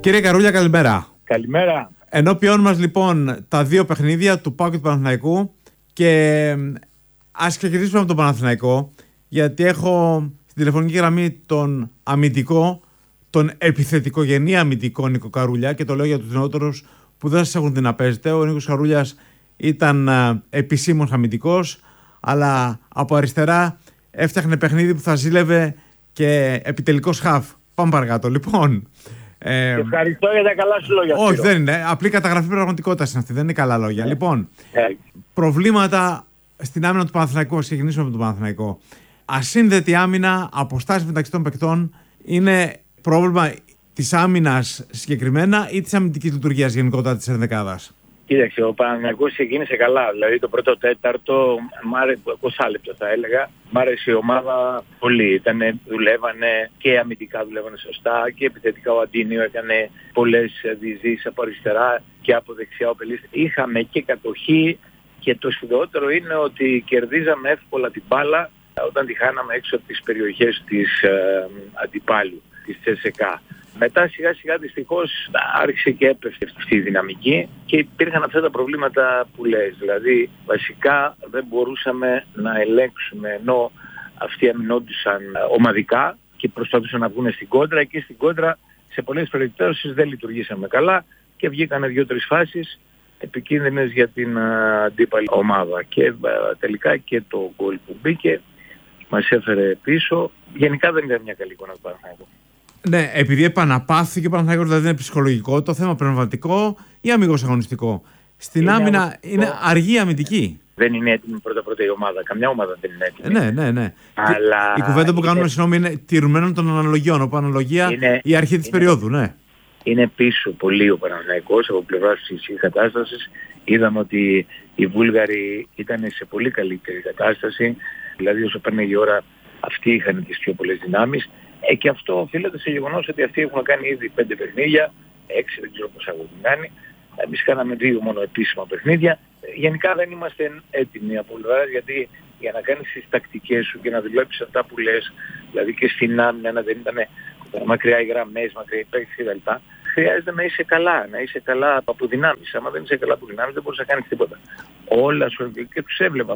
Κύριε Καρούλια, καλημέρα. Καλημέρα. Ενώπιόν μας λοιπόν τα δύο παιχνίδια του ΠΑΟΚ και του Παναθηναϊκού και ας ξεκινήσουμε από τον Παναθηναϊκό, γιατί έχω στην τηλεφωνική γραμμή τον αμυντικό, τον επιθετικογενή αμυντικό Νίκο Καρούλια, και το λέω για τους νεότερους που δεν σας έχουν δει να παίζετε. Ο Νίκος Καρούλιας ήταν επισήμως αμυντικός, αλλά από αριστερά έφτιαχνε παιχνίδι που θα ζήλευε και επιτελικός χαφ. Πάμε παρακάτω λοιπόν. Ευχαριστώ για τα καλά σου λόγια. Όχι, δεν είναι. Απλή καταγραφή πραγματικότητας είναι αυτή. Δεν είναι καλά λόγια. Λοιπόν, προβλήματα στην άμυνα του Παναθηναϊκού. Ας ξεκινήσουμε με τον Παναθηναϊκό. Ασύνδετη άμυνα, αποστάσεις μεταξύ των παικτών, είναι πρόβλημα της άμυνας συγκεκριμένα ή της αμυντικής λειτουργίας γενικότερα της ενδεκάδας? Κοίταξε, ο Παναθηναϊκός ξεκίνησε καλά. Δηλαδή το πρώτο τέταρτο, 20 λεπτά θα έλεγα, μ' άρεσε η ομάδα πολύ. Δουλεύανε και αμυντικά, δουλεύανε σωστά και επιθετικά. Ο Αντίνιο έκανε πολλές διεισδύσεις από αριστερά και από δεξιά ο Πελής. Είχαμε και κατοχή και το σπουδαιότερο είναι ότι κερδίζαμε εύκολα την μπάλα όταν τη χάναμε έξω από τις περιοχές της αντιπάλου, της ΤΣΕΚΑ. Μετά σιγά σιγά δυστυχώς άρχισε και έπεφτε αυτή η δυναμική και υπήρχαν αυτά τα προβλήματα που λες. Δηλαδή βασικά δεν μπορούσαμε να ελέγξουμε, ενώ αυτοί αμυνόντουσαν ομαδικά και προσπαθούσαν να βγουν στην κόντρα, και στην κόντρα σε πολλές περιπτώσεις δεν λειτουργήσαμε καλά και βγήκανε 2-3 φάσεις επικίνδυνες για την αντίπαλη ομάδα. Και τελικά και το γκολ που μπήκε μας έφερε πίσω. Γενικά δεν ήταν μια καλή εικόνα του Παναθηναϊκού. Ναι, επειδή επαναπάθηκε ο Παναθηναϊκός, δηλαδή είναι ψυχολογικό το θέμα, πνευματικό ή αμιγώς αγωνιστικό? Στην άμυνα είναι αργή αμυντική. Δεν είναι έτοιμη πρώτα η ομάδα. Καμιά ομάδα δεν είναι έτοιμη. Ναι. Αλλά η κουβέντα που κάνουμε, συγγνώμη, είναι τηρουμένων των αναλογιών. Όπου αναλογία η αρχή της περίοδου, ναι. Είναι πίσω πολύ ο Παναθηναϊκός από πλευράς της φυσικής κατάστασης. Είδαμε ότι οι Βούλγαροι ήταν σε πολύ καλύτερη κατάσταση. Δηλαδή όσο παίρνει η ώρα αυτοί είχαν τις πιο πολλές δυνάμεις. Και αυτό οφείλεται σε γεγονός ότι αυτοί έχουν κάνει ήδη 5 παιχνίδια, 6 δεν ξέρω πώς έχουν κάνει. Εμείς κάναμε 2 μόνο επίσημα παιχνίδια. Γενικά δεν είμαστε έτοιμοι από πλευράς, γιατί για να κάνεις τις τακτικές σου και να δουλέψεις αυτά που λες, δηλαδή και στην άμυνα να δεν ήταν μακριά οι γραμμές, μακριά οι παίκτες κτλ. Χρειάζεται να είσαι καλά από δυνάμεις. Άμα δεν είσαι καλά από δυνάμεις δεν μπορείς να κάνεις τίποτα. Όλα σου, και τους έβλεπα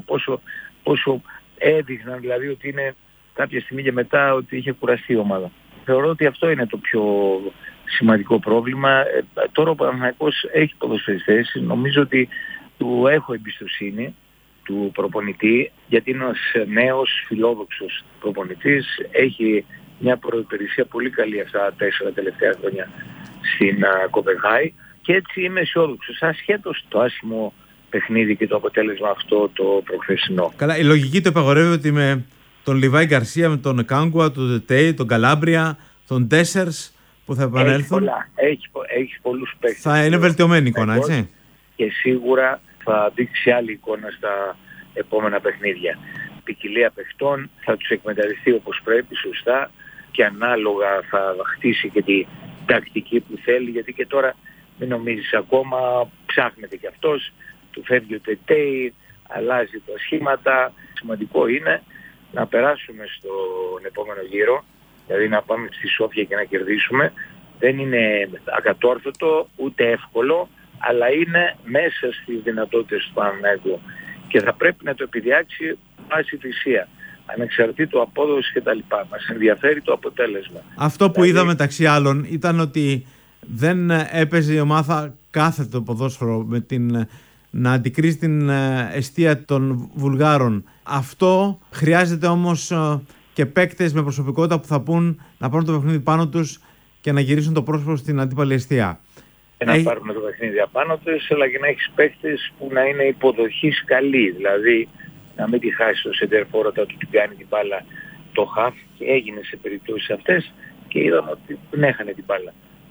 πόσο έδειχναν, δηλαδή ότι είναι κάποια στιγμή και μετά ότι είχε κουραστεί η ομάδα. Θεωρώ ότι αυτό είναι το πιο σημαντικό πρόβλημα. Τώρα ο Παναθηναϊκός έχει ποδοσφαιριστές. Νομίζω ότι του έχω εμπιστοσύνη του προπονητή, γιατί είναι ένας νέος φιλόδοξος προπονητής. Έχει μια προϋπηρεσία πολύ καλή αυτά τα 4 τελευταία χρόνια στην Κοπενχάγη και έτσι είμαι αισιόδοξος, ασχέτως το άσχημο παιχνίδι και το αποτέλεσμα αυτό το προχθεσινό. Καλά, η λογική το επαγορεύει ότι με τον Λιβάη Γκαρσία, με τον Κάγκουα, τον Τετέι, τον Καλάμπρια, τον Ντέσσερς που θα επανέλθουν. Έχει πολλούς παίκτες. Θα είναι βελτιωμένη εικόνα, έτσι. Και σίγουρα θα δείξει άλλη εικόνα στα επόμενα παιχνίδια. Ποικιλία παιχτών, θα τους εκμεταλλευτεί όπως πρέπει, σωστά, και ανάλογα θα χτίσει και τη τακτική που θέλει, γιατί και τώρα μην νομίζεις, ακόμα ψάχνεται και αυτός, του φεύγει ο Τετέι, αλλάζει τα σχήματα. Σημαντικό είναι να περάσουμε στον επόμενο γύρο, δηλαδή να πάμε στη Σόφια και να κερδίσουμε. Δεν είναι ακατόρθωτο ούτε εύκολο, αλλά είναι μέσα στις δυνατότητες του Παναθηναϊκού και θα πρέπει να το επιδιάξει πάση θυσία, ανεξαρτήτου απόδοση κτλ. Μας ενδιαφέρει το αποτέλεσμα. Αυτό που είδα μεταξύ άλλων ήταν ότι δεν έπαιζε η ομάδα κάθετο ποδόσφαιρο με την να αντικρίσει την εστία των Βουλγάρων. Αυτό χρειάζεται όμως και παίκτες με προσωπικότητα που θα πούν να πάρουν το παιχνίδι πάνω τους και να γυρίσουν το πρόσωπο στην αντίπαλη εστία. Να πάρουμε το παιχνίδι απάνω τους, αλλά και να έχεις παίκτες που να είναι υποδοχής καλή. Δηλαδή να μην τη χάσει το σεντερφόρ όταν του την κάνει την μπάλα το χαφ, και έγινε σε περιπτώσεις αυτές και είδαμε ότι δεν έχανε την μπάλα.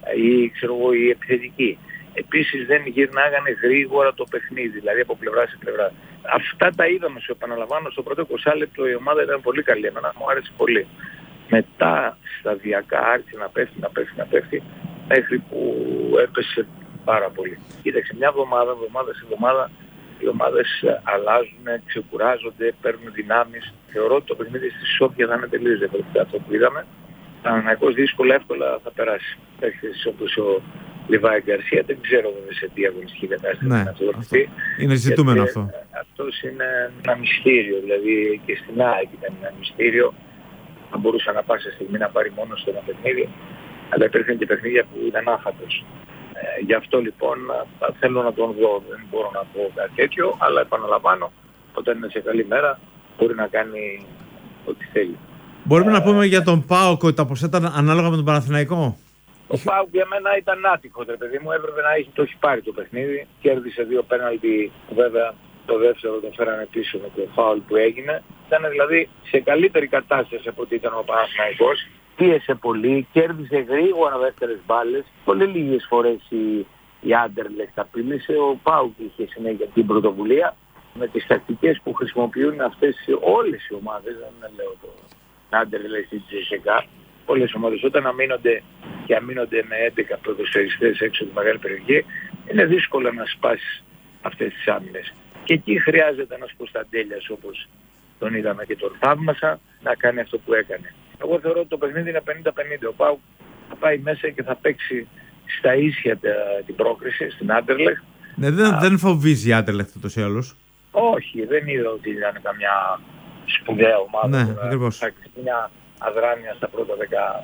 Ή ξέρω εγώ, οι επιθετικοί. Επίσης δεν γυρνάγανε γρήγορα το παιχνίδι, δηλαδή από πλευρά σε πλευρά. Αυτά τα είδαμε, σου επαναλαμβάνω, στο πρώτο 20 λεπτό η ομάδα ήταν πολύ καλή, εμένα μου άρεσε πολύ. Μετά σταδιακά άρχισε να πέφτει, μέχρι που έπεσε πάρα πολύ. Κοίταξε, μια εβδομάδα σε εβδομάδα οι ομάδες αλλάζουν, ξεκουράζονται, παίρνουν δυνάμεις. Θεωρώ ότι το παιχνίδι στη Σόφια θα είναι τελείως διαφορετικά αυτό που είδαμε. Παναθηναϊκός δύσκολα εύκολα θα περάσει. Παίκτες όπως ο Λιβάη Γκαρσία, δεν ξέρω βέβαια σε τι αγωνιστική κατάσταση Ναι, να το δοθεί. είναι ζητούμενο αυτό. Αυτός είναι ένα μυστήριο, δηλαδή και στην ΑΕΚ ήταν ένα μυστήριο. Θα μπορούσε να πάσα στιγμή να πάρει μόνο στο ένα παιχνίδι, αλλά υπήρχαν και παιχνίδια που ήταν άφατος. Γι' αυτό λοιπόν θέλω να τον δω, δεν μπορώ να πω κάτι τέτοιο, αλλά επαναλαμβάνω, όταν είναι σε καλή μέρα μπορεί να κάνει ό,τι θέλει. Μπορούμε να πούμε για τον ΠΑΟΚ ότι τα ποσά ήταν ανάλογα με τον Παναθηναϊκό. Ο ΠΑΟΚ για μένα ήταν άτυχο, παιδί μου, έπρεπε να το έχει πάρει το παιχνίδι. Κέρδισε 2 πέναλτι που βέβαια το δεύτερο το φέρανε πίσω με το φάουλ που έγινε. Ήταν δηλαδή σε καλύτερη κατάσταση από ότι ήταν ο Παναθηναϊκός. Πίεσε πολύ, κέρδισε γρήγορα δεύτερες μπάλες. Πολύ λίγες φορές η Άντερλεχτ απείλησε. Ο ΠΑΟΚ είχε συνέχεια την πρωτοβουλία. Με τις τακτικές που χρησιμοποιούν αυτές όλες οι ομάδες, δεν λέω το Άντερλεχτ ή Τζεσεκά, όλες οι ομάδες όταν αμήνονται με 11 ποδοσφαιριστές έξω από τη μεγάλη περιοχή, είναι δύσκολο να σπάσεις αυτές τις άμυνες. Και εκεί χρειάζεται ένας Κωνσταντέλιας, όπως τον είδαμε και τον θαύμασα, να κάνει αυτό που έκανε. Εγώ θεωρώ ότι το παιχνίδι είναι 50-50. Ο ΠΑΟΚ θα πάει μέσα και θα παίξει στα ίσια την πρόκριση στην Άντερλεχτ. Ναι, δεν φοβίζει η Άντερλεχτ ούτως ή άλλως. Όχι, δεν είδα ότι ήταν καμιά σπουδαία ομάδα. Ναι, ακριβώς. Μια αδράνεια στα πρώτα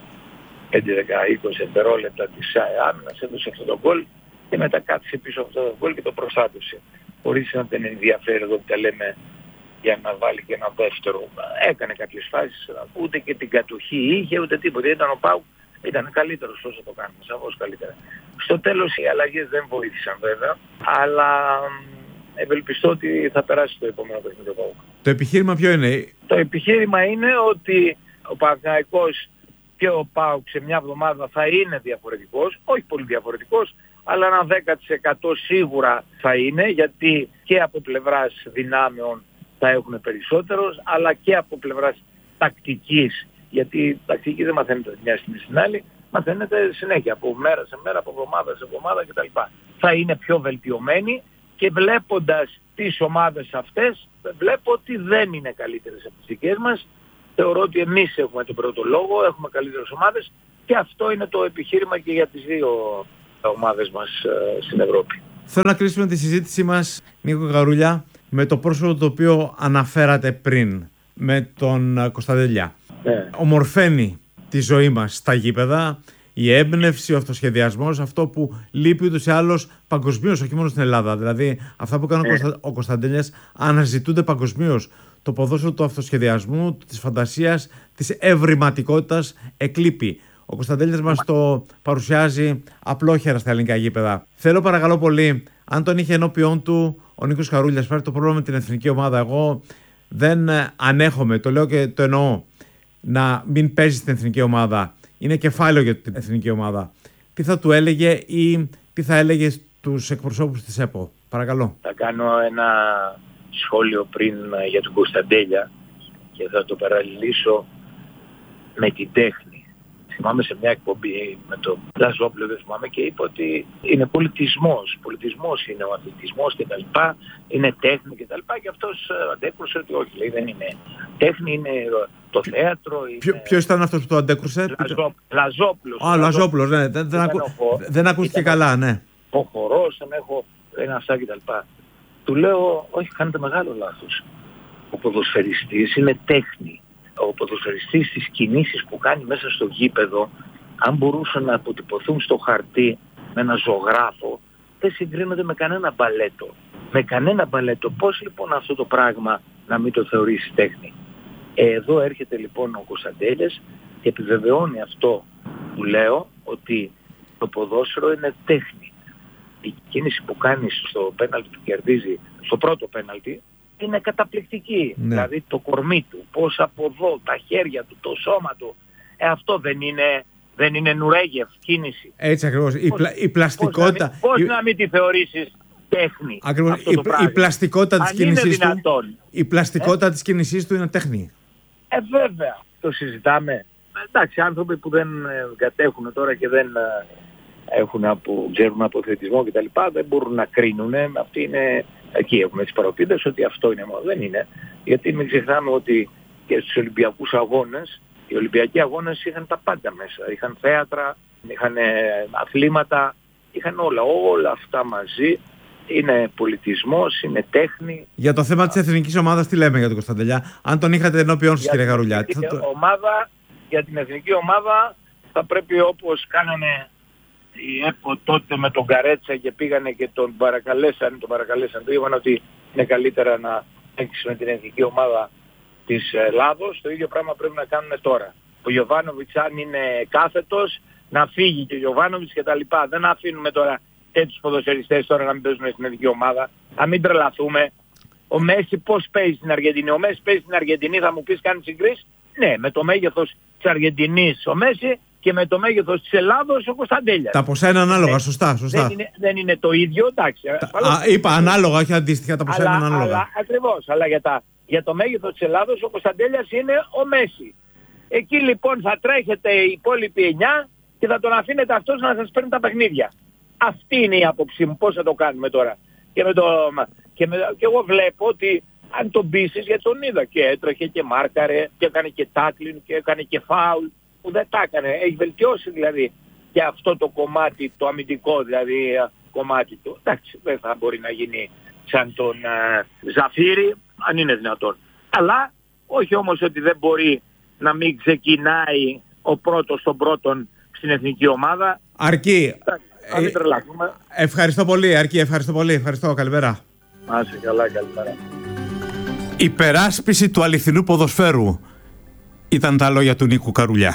15-20 δευτερόλεπτα της άμυνας, έδωσε αυτό το γκολ και μετά κάθισε πίσω αυτό το γκολ και το προστάτευσε. Χωρίς να τον ενδιαφέρει εδώ που τα λέμε για να βάλει και ένα δεύτερο. Έκανε κάποιες φάσεις, ούτε και την κατοχή είχε ούτε τίποτα. Ήταν ο ΠΑΟΚ, ήταν καλύτερος όσο το κάνουμε, σαφώς καλύτερα. Στο τέλος οι αλλαγές δεν βοήθησαν βέβαια, αλλά ευελπιστώ ότι θα περάσει το επόμενο παιχνίδι του ΠΑΟΚ. Το επιχείρημα ποιο είναι? Το επιχείρημα είναι ότι ο Παναθηναϊκός και ο ΠΑΟΚ σε μια εβδομάδα θα είναι διαφορετικός, όχι πολύ διαφορετικός, αλλά ένα 10% σίγουρα θα είναι, γιατί και από πλευράς δυνάμεων θα έχουν περισσότερος, αλλά και από πλευράς τακτικής, γιατί η τακτική δεν μαθαίνεται μια στιγμή στην άλλη, μαθαίνεται συνέχεια, από μέρα σε μέρα, από εβδομάδα σε εβδομάδα κτλ. Θα είναι πιο βελτιωμένοι και βλέποντας τις ομάδες αυτές, βλέπω ότι δεν είναι καλύτερες από τις δικές μας. Θεωρώ ότι εμείς έχουμε τον πρώτο λόγο, έχουμε καλύτερες ομάδες και αυτό είναι το επιχείρημα και για τις δύο ομάδες μας στην Ευρώπη. Θέλω να κλείσουμε τη συζήτησή μας, Νίκο Γαρούλια, με το πρόσωπο το οποίο αναφέρατε πριν, με τον Κωνσταντέλια. Ναι. Ομορφαίνει τη ζωή μας στα γήπεδα, η έμπνευση, ο αυτοσχεδιασμός, αυτό που λείπει ούτως ή άλλως παγκοσμίως, όχι μόνο στην Ελλάδα. Δηλαδή, αυτά που κάνει ο Κωνσταντέλιας αναζητούνται παγκοσμίως. Το ποδόσφαιρο του αυτοσχεδιασμού, της φαντασίας, της ευρηματικότητας εκλείπει. Ο Κωνσταντέλιας μας το παρουσιάζει απλόχερα στα ελληνικά γήπεδα. Θέλω παρακαλώ πολύ, αν τον είχε ενώπιόν του ο Νίκος Γαρούλιας, πάρει το πρόβλημα με την εθνική ομάδα. Εγώ δεν ανέχομαι, το λέω και το εννοώ, να μην παίζει στην εθνική ομάδα. Είναι κεφάλαιο για την εθνική ομάδα. Τι θα του έλεγε ή τι θα έλεγε στους εκπροσώπους της ΕΠΟ? Παρακαλώ. Θα κάνω ένα σχόλιο πριν για τον Κωνσταντέλια και θα το παραλληλήσω με την τέχνη. Θυμάμαι σε μια εκπομπή με τον Λαζόπουλο, δεν θυμάμαι, και είπε ότι είναι πολιτισμός. Πολιτισμός είναι ο αθλητισμός και τα λοιπά, είναι τέχνη και τα λοιπά, και αυτός αντέκρουσε ότι όχι, λέει, δεν είναι. Τέχνη είναι το θέατρο. Ποιος ήταν αυτός που το αντέκρουσε? Λαζόπουλος. Λαζόπουλος, ναι. Δεν ακούστηκε καλά, ναι. Ο χορός, δεν έχω ένα αυτά και τα λοιπά. Του λέω, όχι, κάνετε μεγάλο λάθος. Ο ποδοσφαιριστής είναι τέχνη. Ο ποδοσφαιριστής, τις κινήσεις που κάνει μέσα στο γήπεδο, αν μπορούσαν να αποτυπωθούν στο χαρτί με ένα ζωγράφο, δεν συγκρίνονται με κανένα μπαλέτο. Με κανένα μπαλέτο. Πώς λοιπόν αυτό το πράγμα να μην το θεωρήσει τέχνη? Εδώ έρχεται λοιπόν ο Κωνσταντέλιας και επιβεβαιώνει αυτό που λέω, ότι το ποδόσφαιρο είναι τέχνη. Η κίνηση που κάνει στο πέναλτι που κερδίζει, στο πρώτο πέναλτι, είναι καταπληκτική. Ναι. Δηλαδή το κορμί του, πώς από εδώ, τα χέρια του, το σώμα του, αυτό δεν είναι Νουρέγεφ κίνηση? Έτσι ακριβώς. Η πλαστικότητα. Πώς να μην τη θεωρήσεις τέχνη? Ακριβώς. Η πλαστικότητα της κίνησής του. Η πλαστικότητα της κίνησής του είναι τέχνη. Βέβαια. Το συζητάμε. Εντάξει, άνθρωποι που δεν κατέχουν τώρα και δεν ξέρουν από αθλητισμό κτλ. Δεν μπορούν να κρίνουν. Αυτοί είναι. Εκεί έχουμε τις παροπίδες ότι αυτό είναι μόνο. Δεν είναι. Γιατί μην ξεχνάμε ότι και στους Ολυμπιακούς Αγώνες Οι Ολυμπιακοί αγώνες είχαν τα πάντα μέσα. Είχαν θέατρα, είχαν αθλήματα, είχαν όλα αυτά μαζί. Είναι πολιτισμός, είναι τέχνη. Για το θέμα της εθνικής ομάδας τι λέμε για τον Κωνσταντελιά? Αν τον είχατε ενώπιον σας, κύριε Γαρουλιά. Για την εθνική ομάδα θα πρέπει, όπως κάνανε η ΕΠΟ τότε με τον Καρέτσα και πήγανε και τον παρακαλέσαν, του είπαν ότι είναι καλύτερα να παίξεις με την εθνική ομάδα της Ελλάδος. Το ίδιο πράγμα πρέπει να κάνουμε τώρα. Ο Γιοβάνοβιτς, αν είναι κάθετος, να φύγει και ο Γιοβάνοβιτς και τα λοιπά. Δεν αφήνουμε τώρα τέτοιους ποδοσφαιριστές τώρα να μην παίζουν στην εθνική ομάδα. Να μην τρελαθούμε. Ο Μέση πώς παίζει στην Αργεντινή? Ο Μέση παίζει στην Αργεντινή, θα μου πεις, κάνει συγκρίσεις? Ναι, με το μέγεθος της Αργεντινής ο Μέση και με το μέγεθος της Ελλάδος ο Κωνσταντέλιας. Τα ποσά είναι ανάλογα, σωστά. Δεν είναι το ίδιο, εντάξει. Είπα ανάλογα, όχι αντίστοιχα, τα ποσά είναι ανάλογα. Ακριβώς, αλλά για το μέγεθος της Ελλάδος ο Κωνσταντέλιας είναι ο Μέση. Εκεί λοιπόν θα τρέχετε οι υπόλοιποι 9 και θα τον αφήνετε αυτός να σας παίρνει τα παιχνίδια. Αυτή είναι η άποψή μου. Πώς θα το κάνουμε τώρα? Και εγώ βλέπω ότι αν τον πείσεις, γιατί τον είδα και έτρεχε και μάρκαρε και έκανε και τάκλιν και έκανε και φάουλ, που δεν τα έκανε. Έχει βελτιώσει δηλαδή και αυτό το κομμάτι, το αμυντικό δηλαδή κομμάτι του. Εντάξει, δεν θα μπορεί να γίνει σαν τον Ζαφύρι, αν είναι δυνατόν. Αλλά όχι όμως ότι δεν μπορεί να μην ξεκινάει ο πρώτος τον πρώτον στην εθνική ομάδα. Αρκεί. Να μην τρελαθούμε. Ευχαριστώ πολύ, Αρκεί. Ευχαριστώ πολύ. Ευχαριστώ. Καλημέρα. Άσε καλά, καλημέρα. Υπεράσπιση του αληθινού ποδοσφαίρου ήταν τα λόγια του Νίκου Καρουλιά.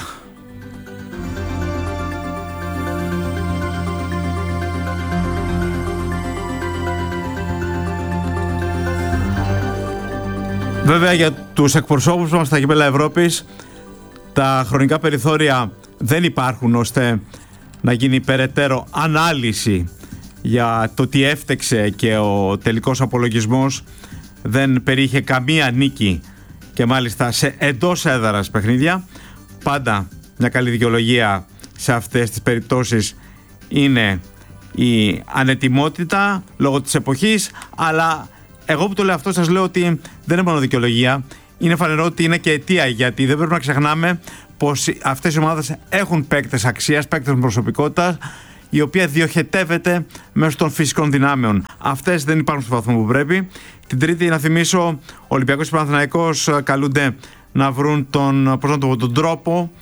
Βέβαια για τους εκπροσώπους μας στα κύπελλα Ευρώπης τα χρονικά περιθώρια δεν υπάρχουν ώστε να γίνει περαιτέρω ανάλυση για το τι έφτεξε και ο τελικός απολογισμός δεν περιείχε καμία νίκη και μάλιστα σε εντός έδρας παιχνίδια. Πάντα μια καλή δικαιολογία σε αυτές τις περιπτώσεις είναι η ανετοιμότητα λόγω της εποχής, αλλά εγώ που το λέω αυτό σας λέω ότι δεν είναι μόνο δικαιολογία, είναι φανερό ότι είναι και αιτία, γιατί δεν πρέπει να ξεχνάμε πως αυτές οι ομάδες έχουν παίκτες αξίας, παίκτες με προσωπικότητα, η οποία διοχετεύεται μέσω των φυσικών δυνάμεων. Αυτές δεν υπάρχουν στο βαθμό που πρέπει. Την Τρίτη, να θυμίσω, ο Ολυμπιακός και ο Παναθηναϊκός καλούνται να βρουν τον τρόπο